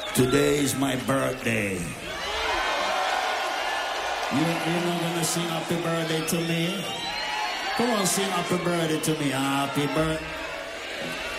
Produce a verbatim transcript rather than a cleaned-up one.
Today is my birthday. You, you're not gonna sing happy birthday to me? Come on, sing happy birthday to me. Happy birthday.